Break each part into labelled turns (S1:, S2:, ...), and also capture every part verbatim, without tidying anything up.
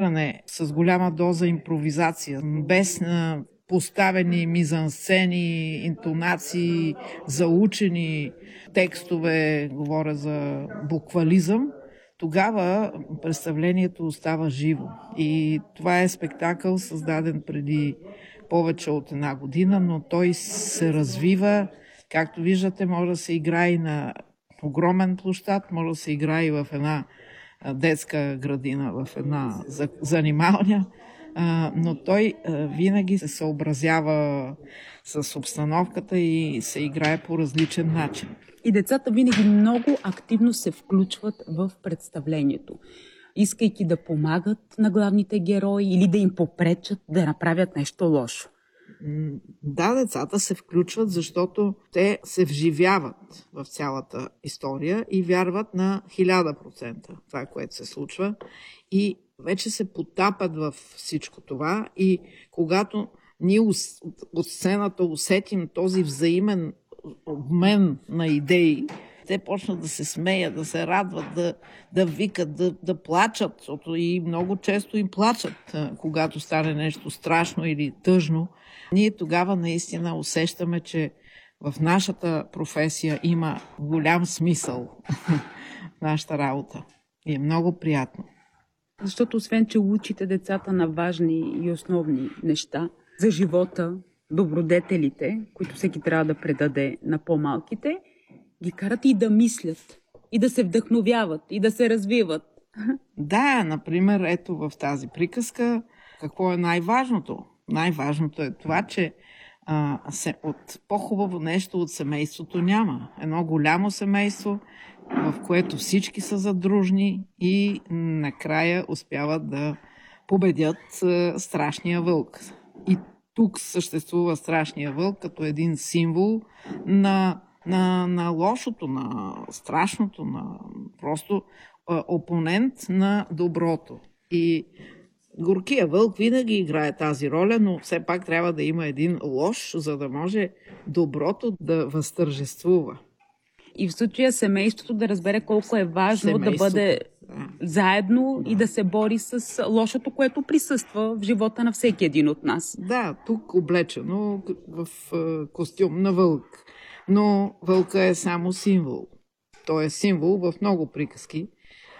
S1: рецитиране с голяма доза импровизация, без на поставени мизансцени, интонации, заучени текстове, говоря за буквализъм, тогава представлението остава живо. И това е спектакъл, създаден преди повече от една година, но той се развива. Както виждате, може да се играе и на огромен площад, може да се играе и в една детска градина, в една занималня, но той винаги се съобразява с обстановката и се играе по различен начин.
S2: И децата винаги много активно се включват в представлението, искайки да помагат на главните герои или да им попречат да направят нещо лошо.
S1: Да, децата се включват, защото те се вживяват в цялата история и вярват на хиляда процента това, което се случва. И вече се потапят в всичко това. И когато ние от сцената усетим този взаимен обмен на идеи, те почнат да се смеят, да се радват, да, да викат, да, да плачат. Защото и много често им плачат, когато стане нещо страшно или тъжно. Ние тогава наистина усещаме, че в нашата професия има голям смисъл в нашата работа. И е много приятно.
S2: Защото освен, че учите децата на важни и основни неща за живота, добродетелите, които всеки трябва да предаде на по-малките, ги карат и да мислят, и да се вдъхновяват, и да се развиват.
S1: Да, например, ето в тази приказка, какво е най-важното? Най-важното е това, че а, се, от по-хубаво нещо от семейството няма. Едно голямо семейство, в което всички са задружни и накрая успяват да победят а, страшния вълк. И тук съществува страшния вълк като един символ на, на, на лошото, на страшното, на просто а, опонент на доброто. И горкия вълк винаги играе тази роля, но все пак трябва да има един лош, за да може доброто да възтържествува.
S2: И в случая семейството да разбере колко е важно да бъде да. заедно и да се бори с лошото, което присъства в живота на всеки един от нас.
S1: Да, тук облечено в костюм на вълк. Но вълка е само символ. Той е символ в много приказки.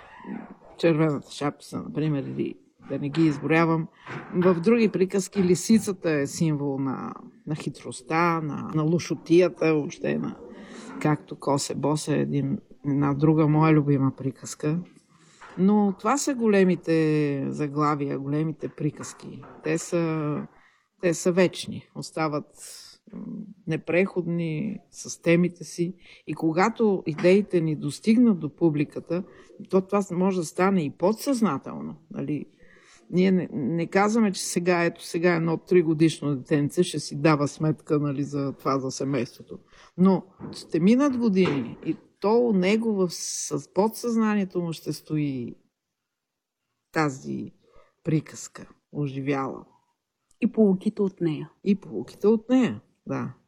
S1: Червената шапица, например, или да не ги изброявам. В други приказки лисицата е символ на, на хитростта, на, на лошотията, въобще на както Косе Босе е един, една друга моя любима приказка. Но това са големите заглавия, големите приказки. Те са, те са вечни, остават непреходни с темите си. И когато идеите ни достигнат до публиката, то това може да стане и подсъзнателно. Нали? Ние не, не казваме, че сега, ето сега едно тригодишно детенце ще си дава сметка, нали, за това, за семейството. Но ще минат години и то у него в, с подсъзнанието му ще стои тази приказка, оживяла.
S2: И поуките от нея.
S1: И поуките от нея, да.